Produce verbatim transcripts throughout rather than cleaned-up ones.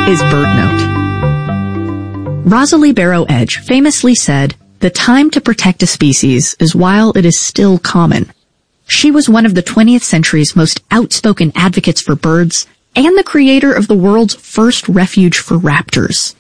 is BirdNote. Rosalie Barrow Edge famously said, "The time to protect a species is while it is still common." She was one of the twentieth century's most outspoken advocates for birds and the creator of the world's first refuge for raptors.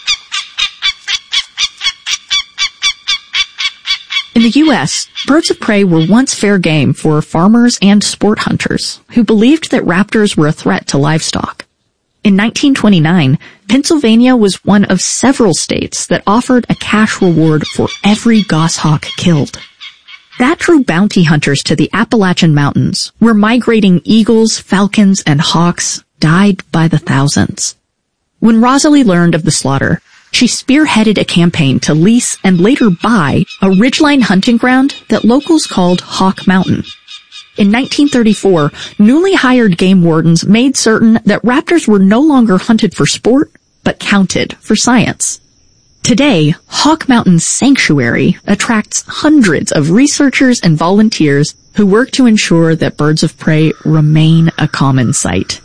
In the U S, birds of prey were once fair game for farmers and sport hunters who believed that raptors were a threat to livestock. In nineteen twenty-nine, Pennsylvania was one of several states that offered a cash reward for every goshawk killed. That drew bounty hunters to the Appalachian Mountains, where migrating eagles, falcons, and hawks died by the thousands. When Rosalie learned of the slaughter, she spearheaded a campaign to lease and later buy a ridgeline hunting ground that locals called Hawk Mountain. In nineteen thirty-four, newly hired game wardens made certain that raptors were no longer hunted for sport, but counted for science. Today, Hawk Mountain Sanctuary attracts hundreds of researchers and volunteers who work to ensure that birds of prey remain a common sight.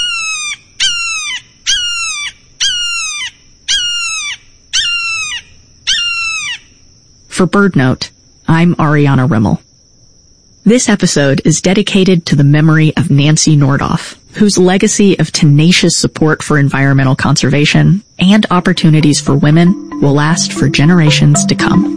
For BirdNote, I'm Ariana Rimmel. This episode is dedicated to the memory of Nancy Nordoff, whose legacy of tenacious support for environmental conservation and opportunities for women will last for generations to come.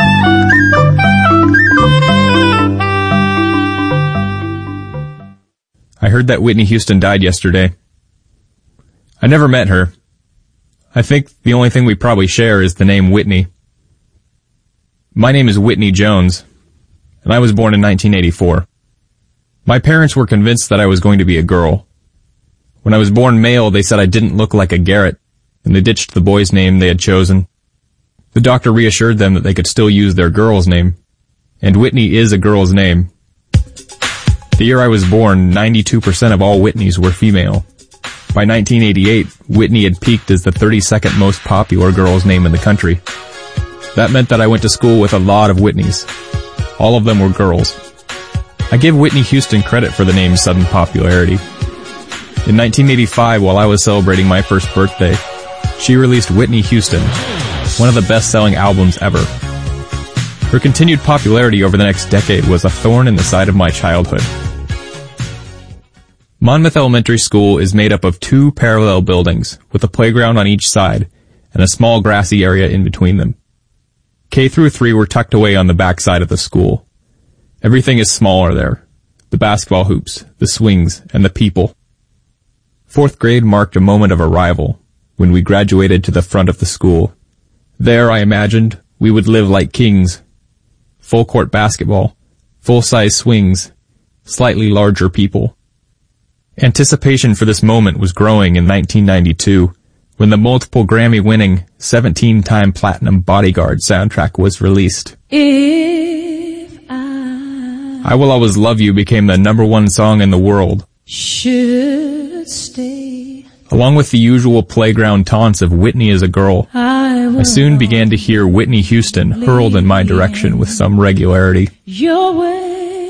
I heard that Whitney Houston died yesterday. I never met her. I think the only thing we probably share is the name Whitney. My name is Whitney Jones, and I was born in nineteen eighty-four. My parents were convinced that I was going to be a girl. When I was born male, they said I didn't look like a Garrett, and they ditched the boy's name they had chosen. The doctor reassured them that they could still use their girl's name, and Whitney is a girl's name. The year I was born, ninety-two percent of all Whitneys were female. By nineteen eighty-eight, Whitney had peaked as the thirty-second most popular girl's name in the country. That meant that I went to school with a lot of Whitneys. All of them were girls. I give Whitney Houston credit for the name's sudden popularity. In nineteen eighty-five, while I was celebrating my first birthday, she released Whitney Houston, one of the best-selling albums ever. Her continued popularity over the next decade was a thorn in the side of my childhood. Monmouth Elementary School is made up of two parallel buildings, with a playground on each side, and a small grassy area in between them. K through three were tucked away on the back side of the school. Everything is smaller there. The basketball hoops, the swings, and the people. Fourth grade marked a moment of arrival, when we graduated to the front of the school. There, I imagined, we would live like kings. Full-court basketball, full-size swings, slightly larger people. Anticipation for this moment was growing in nineteen ninety-two, when the multiple Grammy-winning, seventeen-time platinum Bodyguard soundtrack was released. If I, I Will Always Love You became the number one song in the world. Should stay. Along with the usual playground taunts of Whitney as a girl, I, I soon began to hear Whitney Houston hurled in my direction with some regularity. Your way.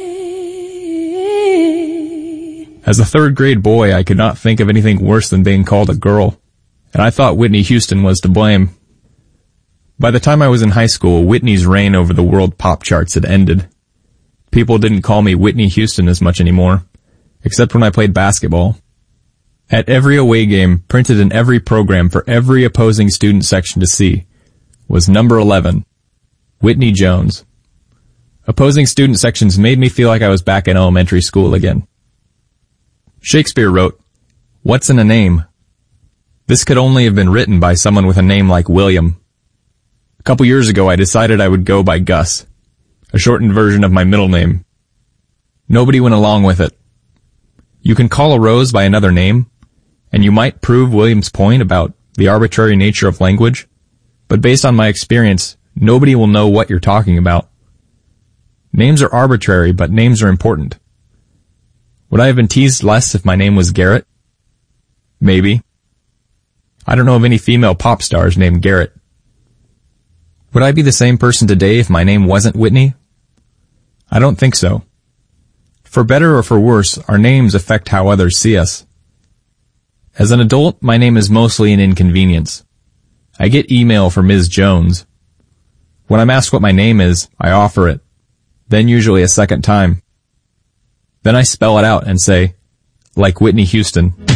As a third-grade boy, I could not think of anything worse than being called a girl, and I thought Whitney Houston was to blame. By the time I was in high school, Whitney's reign over the world pop charts had ended. People didn't call me Whitney Houston as much anymore, except when I played basketball. At every away game, printed in every program for every opposing student section to see, was number eleven, Whitney Jones. Opposing student sections made me feel like I was back in elementary school again. Shakespeare wrote, "What's in a name?" This could only have been written by someone with a name like William. A couple years ago, I decided I would go by Gus, a shortened version of my middle name. Nobody went along with it. You can call a rose by another name, and you might prove William's point about the arbitrary nature of language, but based on my experience, nobody will know what you're talking about. Names are arbitrary, but names are important. Would I have been teased less if my name was Garrett? Maybe. I don't know of any female pop stars named Garrett. Would I be the same person today if my name wasn't Whitney? I don't think so. For better or for worse, our names affect how others see us. As an adult, my name is mostly an inconvenience. I get email from Miz Jones. When I'm asked what my name is, I offer it, then usually a second time. Then I spell it out and say, like Whitney Houston.